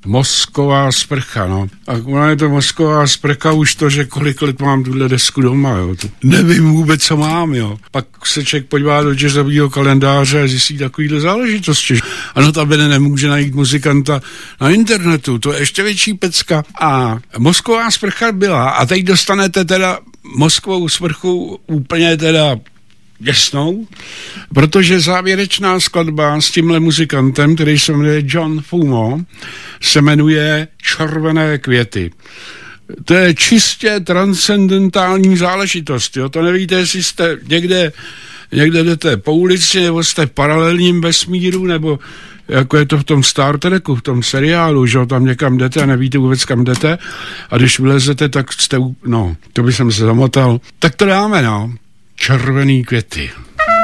Mozková sprcha, no. A ona je to mozková sprcha už to, že kolik let mám tuhle desku doma, jo. To nevím vůbec, co mám, jo. Pak se člověk podívá do jazzového kalendáře a zjistí takovýhle záležitosti. Ano, tam nemůže najít muzikanta na internetu, to je ještě větší pecka. A mozková sprcha byla a teď dostanete teda mozkovou sprchu úplně teda jasnou, protože závěrečná skladba s tímhle muzikantem, který se jmenuje John Fumo, se jmenuje Červené květy. To je čistě transcendentální záležitost, jo? To nevíte, jestli jste někde jdete po ulici, nebo jste v paralelním vesmíru, nebo jako je to v tom Star Treku, v tom seriálu, že tam někam jdete a nevíte vůbec kam jdete a když vylezete, tak jste, no, to by jsem se zamotal. Tak to dáme, no. Červený květy.